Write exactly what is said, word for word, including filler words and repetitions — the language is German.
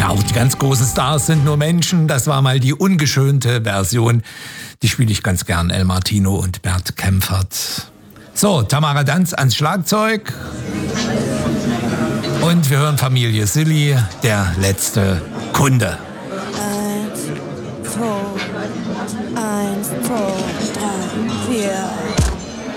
Ja, auch die ganz großen Stars sind nur Menschen. Das war mal die ungeschönte Version. Die spiele ich ganz gern, El Martino und Bert Kaempfert. So, Tamara Danz ans Schlagzeug. Und wir hören Familie Silly, der letzte Kunde. Eins, zwei, eins, zwei, drei, vier.